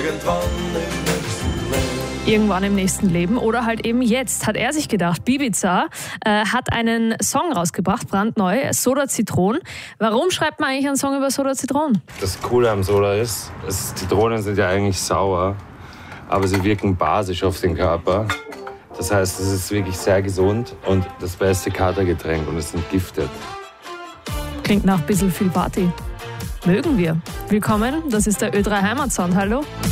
Irgendwann im nächsten Leben oder halt eben jetzt, hat er sich gedacht. Bibiza hat einen Song rausgebracht, brandneu, Soda Zitron. Warum schreibt man eigentlich einen Song über Soda Zitron? Das Coole am Soda ist, Zitronen sind ja eigentlich sauer, aber sie wirken basisch auf den Körper. Das heißt, es ist wirklich sehr gesund und das beste Katergetränk und es entgiftet. Klingt nach ein bisschen viel Party. Mögen wir. Willkommen, das ist der Ö3 Heimatsound. Hallo.